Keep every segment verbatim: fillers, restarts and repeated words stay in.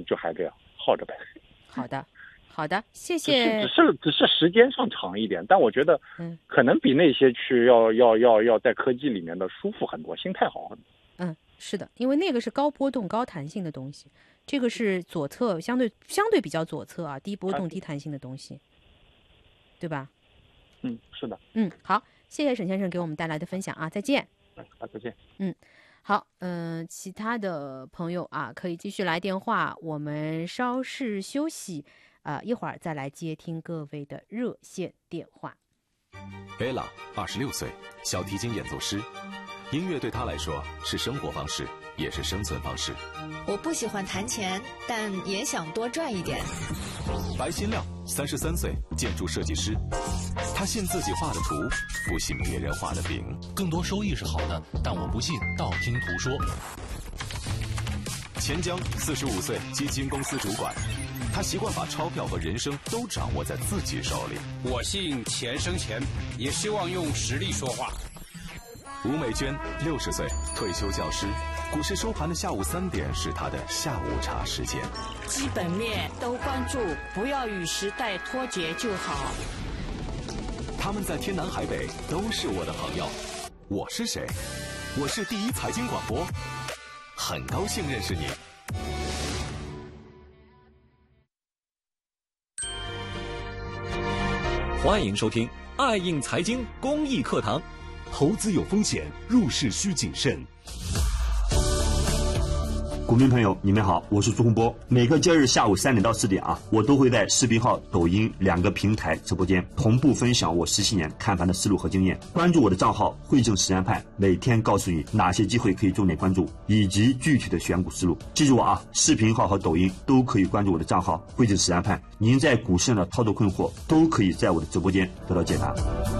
就还这样耗着呗。 好的，好的，谢谢。 只是只是只是时间上长一点，但我觉得， 嗯， 可能比那些去要要要要在科技里面的舒服很多，心态好很多。 嗯，是的，因为那个是高波动、高弹性的东西，这个是左侧相对相对比较左侧啊，低波动、低弹性的东西，对吧？ 嗯，是的。 嗯，好，谢谢沈先生给我们带来的分享啊，再见。 好，再见。 嗯。好，嗯、呃，其他的朋友啊，可以继续来电话，我们稍事休息，啊、呃，一会儿再来接听各位的热线电话。 Ella 二十六岁，小提琴演奏师，音乐对她来说是生活方式，也是生存方式。 我不喜欢弹钱，但也想多赚一点。 白新亮三十三岁，建筑设计师，他信自己画的图，不信别人画的饼。 更多收益是好的，但我不信道听途说。 钱江四十五岁，基金公司主管，他习惯把钞票和人生都掌握在自己手里。 我信钱生钱，也希望用实力说话。 吴美娟六十岁，退休教师，股市收盘的下午三点是他的下午茶时间。 基本面都关注，不要与时代脱节就好。 他们在天南海北都是我的朋友。我是谁？我是第一财经广播，很高兴认识你。 欢迎收听爱映财经公益课堂。 投资有风险，入市需谨慎。 股民朋友，你们好，我是朱洪波。每个交易日下午三点到四点啊，我都会在视频号、抖音两个平台直播间同步分享我十七年看盘的思路和经验。关注我的账号汇正实战派，每天告诉你哪些机会可以重点关注，以及具体的选股思路。记住啊，视频号和抖音都可以关注我的账号汇正实战派。您在股市上的操作困惑，都可以在我的直播间得到解答。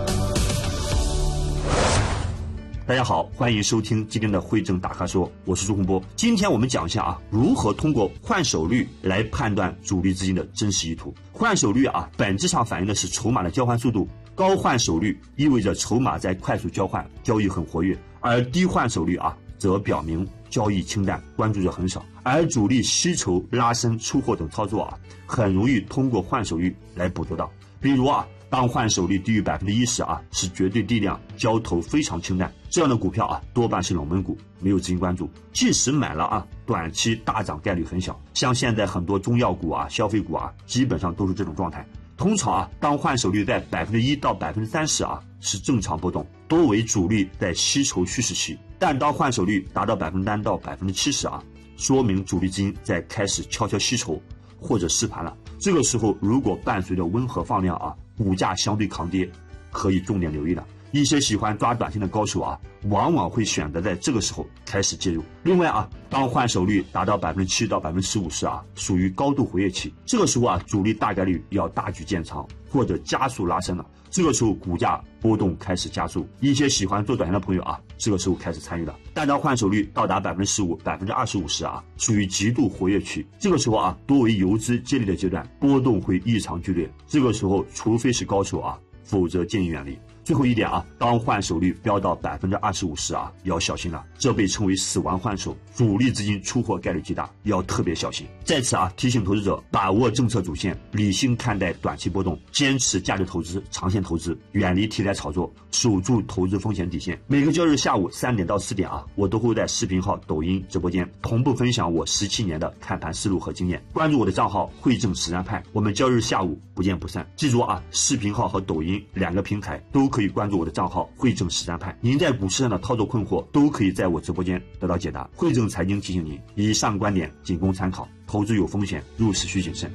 大家好，欢迎收听今天的汇正大咖说，我是朱洪波。今天我们讲一下啊，如何通过换手率来判断主力资金的真实意图。换手率啊，本质上反映的是筹码的交换速度，高换手率意味着筹码在快速交换，交易很活跃，而低换手率啊，则表明交易清淡，关注者很少。而主力吸筹、拉升、出货等操作啊，很容易通过换手率来捕捉到。比如啊，当换手率低于百分之一时啊，是绝对低量，交投非常清淡，这样的股票啊，多半是冷门股，没有资金关注。即使买了啊，短期大涨概率很小。像现在很多中药股啊、消费股啊，基本上都是这种状态。通常啊，当换手率在百分之一到百分之三十啊，是正常波动，多为主力在吸筹蓄势期。但当换手率达到百分之三到百分之七十啊，说明主力资金在开始悄悄吸筹或者试盘了。这个时候，如果伴随着温和放量啊，股价相对抗跌，可以重点留意了。一些喜欢抓短线的高手啊，往往会选择在这个时候开始介入。另外啊，当换手率达到百分之七到百分之十五时啊，属于高度活跃期，这个时候啊，主力大概率要大举建仓或者加速拉升了。这个时候股价波动开始加速，一些喜欢做短线的朋友啊，这个时候开始参与了。但当换手率到达百分之十五、百分之二十五时啊，属于极度活跃期，这个时候啊，多为游资接力的阶段，波动会异常剧烈。这个时候，除非是高手啊，否则建议远离。最后一点啊，当换手率飙到百分之二十五时啊，要小心了，这被称为死亡换手，主力资金出货概率极大，要特别小心。在此啊，提醒投资者把握政策主线，理性看待短期波动，坚持价值投资、长线投资，远离题材炒作，守住投资风险底线。每个交易日下午三点到四点啊，我都会在视频号、抖音直播间同步分享我十七年的看盘思路和经验。关注我的账号汇正实战派，我们交易日下午不见不散。记住啊，视频号和抖音两个平台都可以关注我的账号汇正实战派。您在股市上的操作困惑，都可以在我直播间得到解答。汇正财经提醒您，以上观点仅供参考，投资有风险，入市需谨慎。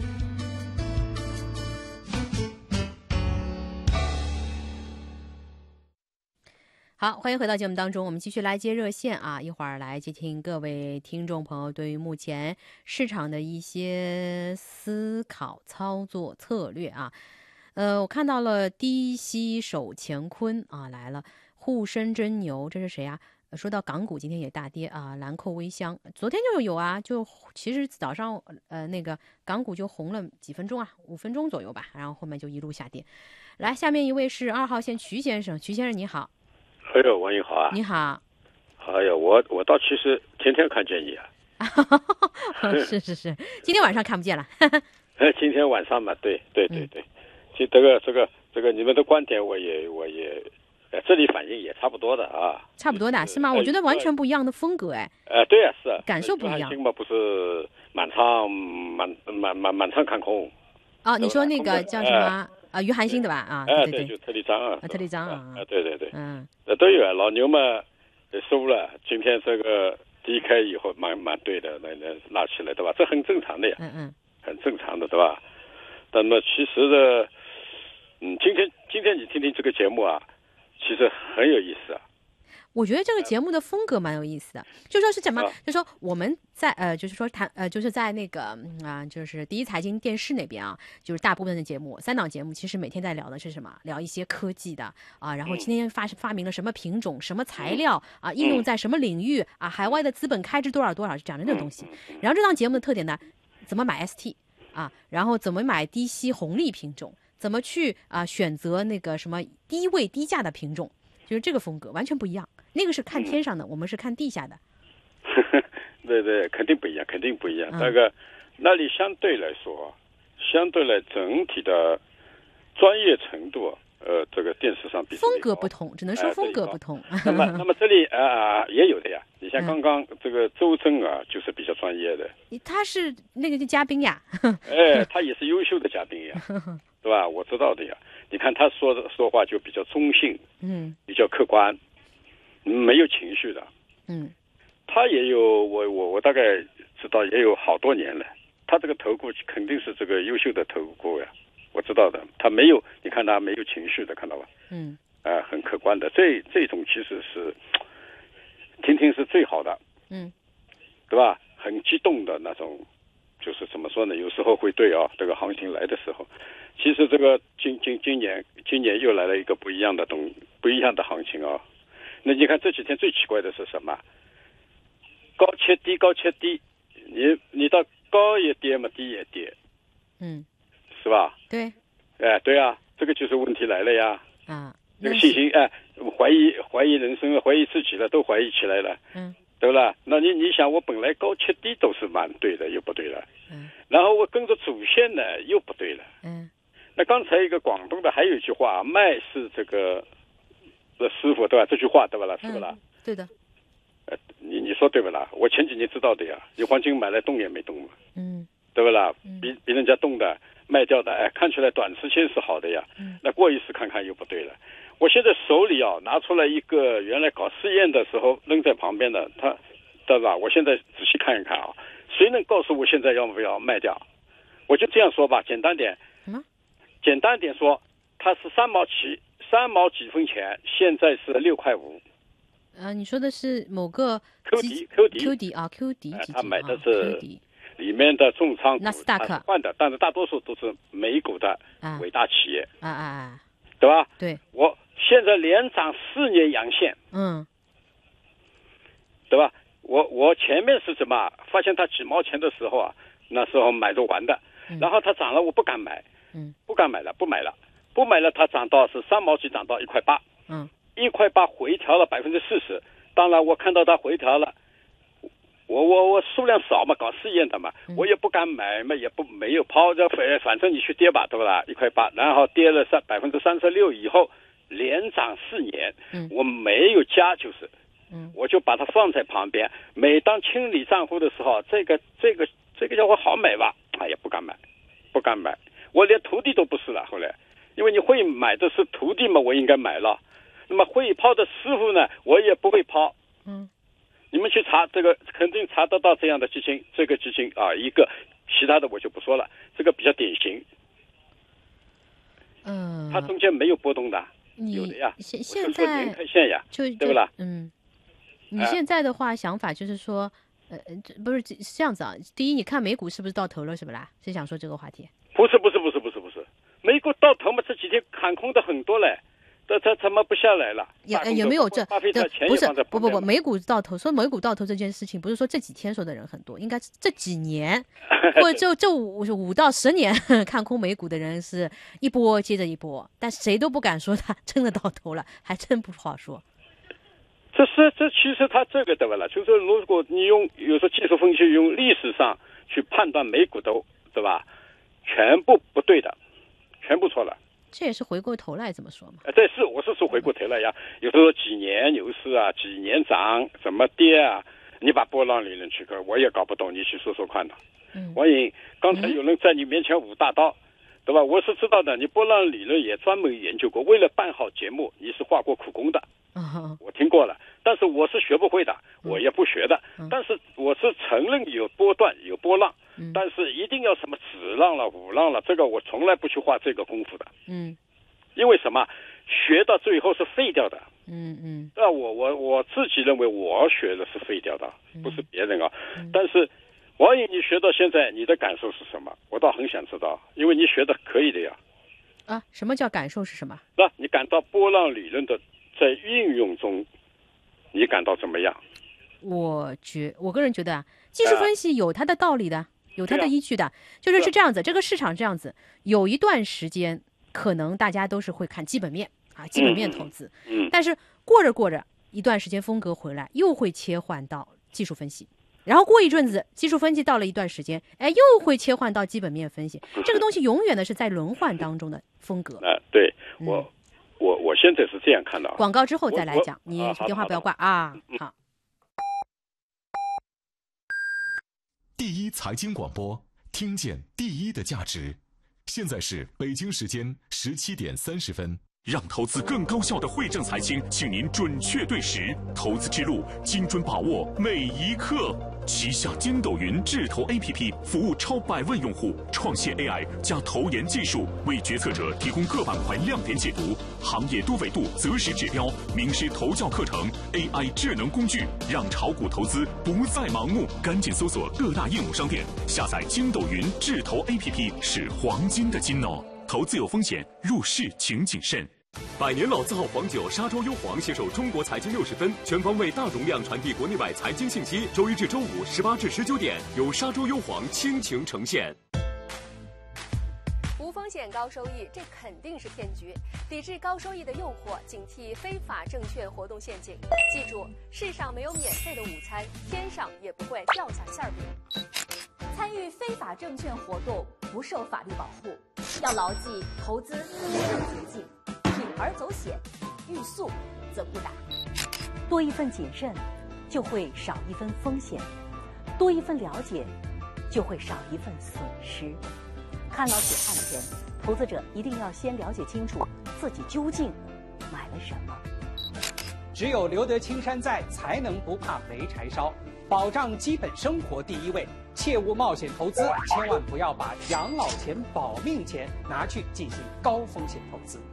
好，欢迎回到节目当中，我们继续来接热线啊，一会儿来接听各位听众朋友对于目前市场的一些思考、操作策略啊。呃，我看到了低吸手乾坤啊来了，沪深真牛，这是谁啊？说到港股今天也大跌啊，兰蔻微香昨天就有啊，就其实早上呃那个港股就红了几分钟啊，五分钟左右吧，然后后面就一路下跌。来，下面一位是二号线瞿先生，瞿先生你好。 哎呦，王英好啊！ 你好。 哎呦，我我倒其实天天看见你啊。 是是是，今天晚上看不见了。 呃，今天晚上嘛，对对对对，其实这个这个这个你们的观点，我也我也，呃，这里反应也差不多的啊。 差不多的是吗？我觉得完全不一样的风格哎。 呃，对啊，是啊， 感受不一样。 嘛，不是满仓满满满满仓看空。 哦，你说那个叫什么啊？于寒星对吧？啊，对对， 就特立张啊， 特立张啊， 啊，对对对， 嗯， 都有啊。老牛嘛收了，今天这个低开以后蛮蛮对的，那那拉起来对吧？这很正常的呀， 嗯嗯， 很正常的对吧？那么其实呢，嗯，今天今天你听听这个节目啊，其实很有意思啊。 我觉得这个节目的风格蛮有意思的，就说是什么，啊、就说我们在呃，就是说谈呃，就是在那个啊、呃，就是第一财经电视那边啊，就是大部分的节目，三档节目其实每天在聊的是什么？聊一些科技的啊，然后今天发发明了什么品种、什么材料啊，应用在什么领域啊，海外的资本开支多少多少，讲的这个东西。然后这档节目的特点呢，怎么买 S T 啊，然后怎么买低息红利品种，怎么去啊选择那个什么低位低价的品种，就是这个风格完全不一样。那个是看天上的，嗯、我们是看地下的。 对对，肯定不一样，肯定不一样。嗯、那个那里相对来说，相对来整体的专业程度，呃，这个电视上比风格不同，只能说风格不同。 呃、那么那么这里啊、呃、也有的呀。你像刚刚这个周正啊，嗯、就是比较专业的。 他是那个嘉宾呀。 哎，他也是优秀的嘉宾呀，对吧？我知道的呀。你看他说的说话就比较中性，嗯，比较客观。没有情绪的， 嗯， 他也有我我我大概知道也有好多年了，他这个投顾肯定是这个优秀的投顾呀，我知道的，他没有，你看他没有情绪的，看到吧？ 嗯， 啊、呃，很客观的，这这种其实是听听是最好的， 嗯， 对吧？很激动的那种，就是怎么说呢？有时候会对啊，这个行情来的时候，其实这个今今今年今年又来了一个不一样的东不一样的行情啊。那你看这几天最奇怪的是什么？高切低，高切低，你你到高也跌嘛，低也跌， 嗯， 是吧？ 对， 哎，对啊，这个就是问题来了呀。 啊， 这个信心哎，怀疑怀疑人生了，怀疑自己了，都怀疑起来了， 嗯， 对吧？那你你想，我本来高切低都是蛮对的，又不对了， 嗯， 然后我跟着主线呢又不对了， 嗯， 那刚才一个广东的还有一句话，卖是这个。这师傅对吧？这句话对吧啦？是不啦、 嗯？对的。 呃，你你说对不啦？我前几年知道的呀，有黄金买来动也没动嘛， 嗯， 对不啦？ 嗯、 比比人家动的卖掉的，哎，看起来短时间是好的呀， 嗯， 那过一时看看又不对了。我现在手里啊拿出来一个原来搞试验的时候扔在旁边的，他，对吧？我现在仔细看一看啊，谁能告诉我现在要不要卖掉？我就这样说吧，简单点， 什么？ 简单点说，它是三毛七。三毛几分钱，现在是六块五。 呃，你说的是某个 Q 底 Q 底 Q 底啊 Q 底， 他买的是里面的重仓股， 纳斯达克换的，但是大多数都是美股的伟大企业， 啊啊啊， 对吧？ 对， 我现在连涨四年阳线， 嗯， 对吧？我我前面是怎么发现它几毛钱的时候啊，那时候买着玩的， 嗯、 然后它涨了，我不敢买， 嗯， 不敢买了，不买了。不买了，它涨到是三毛几，涨到一块八， 嗯， 一块八回调了百分之四十。当然，我看到它回调了，我我我数量少嘛，搞试验的嘛， 嗯、 我也不敢买嘛，也不没有抛，这反正你去跌吧，对不啦？一块八，然后跌了三百分之三十六以后，连涨四年， 嗯， 我没有加，就是， 嗯， 我就把它放在旁边。每当清理账户的时候，这个这个这个家伙好买吧？哎呀，不敢买，不敢买，我连徒弟都不是了，后来。因为你会买的是徒弟嘛，我应该买了。那么会抛的师傅呢，我也不会抛。 嗯， 你们去查这个，肯定查得到这样的基金，这个基金啊，一个，其他的我就不说了。这个比较典型。 嗯， 它中间没有波动的，有的呀。 现现在年 K 线呀， 就对不啦？ 嗯，你现在的话想法就是说，呃，不是这样子啊。第一，你看美股是不是到头了，是不啦？是想说这个话题？ 不是，不是，不是，不是，不是。美股到头嘛，这几天看空的很多嘞，这这怎么不下来了？ 也也没有这，不是不不不，美股到头，说美股到头这件事情，不是说这几天说的人很多，应该是这几年，或者就这五五到十年看空美股的人是一波接着一波，但谁都不敢说他真的到头了，还真不好说。 这是这其实它这个对吧了？就是如果你用有时候技术分析用历史上去判断美股的，对吧？全部不对的，全部错了。 这也是回过头来怎么说嘛？ 呃，这是我是说回过头来呀，有时候几年牛市啊，几年涨，怎么跌啊？你把波浪理论去看，我也搞不懂，你去说说看的。嗯，王颖，刚才有人在你面前舞大刀，对吧？我是知道的，你波浪理论也专门研究过，为了办好节目，你是花过苦功的。 Uh-huh. 我听过了，但是我是学不会的，我也不学的。嗯、但是我是承认有波段有波浪，嗯、但是一定要什么子浪了、五浪了，这个我从来不去花这个功夫的。嗯，因为什么？学到最后是废掉的。 嗯嗯。 那我我我自己认为我学的是废掉的，不是别人啊。嗯、但是王颖，你学到现在，你的感受是什么？我倒很想知道，因为你学的可以的呀。 啊，什么叫感受是什么？ 那你感到波浪理论的。在运用中，你感到怎么样？ 我觉我个人觉得啊，技术分析有它的道理的，呃、有它的依据的。就是是这样子，这个市场这样子，有一段时间可能大家都是会看基本面啊，基本面投资。嗯。但是过着过着一段时间风格回来，又会切换到技术分析，然后过一阵子技术分析到了一段时间，哎，又会切换到基本面分析。这个东西永远的是在轮换当中的风格。 啊、呃，对我。嗯我我现在是这样看的啊。 广告之后再来讲，你电话不要挂啊。好。 第一财经广播，听见第一的价值。现在是北京时间十七点三十分。 让投资更高效的汇正财经，请您准确对时，投资之路精准把握每一刻。旗下筋斗云智投 A P P 服务超百万用户，创新 A I 加投研技术，为决策者提供各板块亮点解读、行业多维度择时指标、名师投教课程、A I 智能工具，让炒股投资不再盲目。赶紧搜索各大应用商店，下载筋斗云智投 A P P 是黄金的金哦。投资有风险，入市请谨慎。 百年老字号黄酒沙洲幽黄携手中国财经六十分，全方位大容量传递国内外财经信息。周一至周五十八至十九点，由沙洲幽黄倾情呈现。 无风险高收益，这肯定是骗局。抵制高收益的诱惑，警惕非法证券活动陷阱。记住，世上没有免费的午餐，天上也不会掉下馅饼。 参与非法证券活动不受法律保护，要牢记投资没有捷径。铤而走险，欲速则不达。 多一份谨慎，就会少一分风险；多一份了解，就会少一份损失。看牢解看前，投资者一定要先了解清楚自己究竟买了什么。 只有留得青山在，才能不怕没柴烧。保障基本生活第一位，切勿冒险投资，千万不要把养老钱、保命钱拿去进行高风险投资。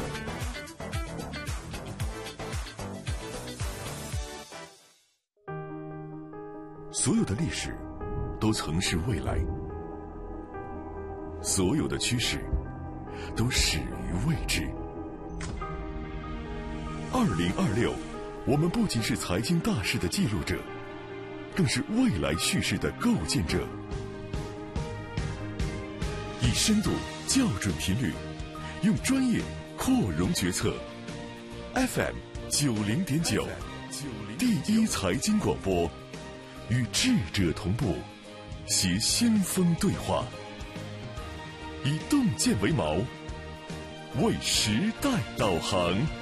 所有的历史都曾是未来，所有的趋势都始于未知。二零二六，我们不仅是财经大事的记录者，更是未来叙事的构建者。以深度校准频率，用专业扩容决策。F M 九零点九，第一财经广播，与智者同步，携先锋对话，以洞见为锚，为时代导航。